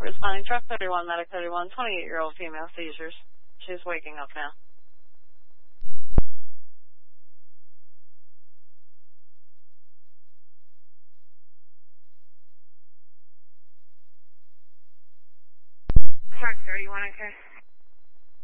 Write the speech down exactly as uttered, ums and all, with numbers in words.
Responding truck thirty-one, medic thirty-one, twenty-eight-year-old female seizures. She's waking up now. Truck thirty-one, okay.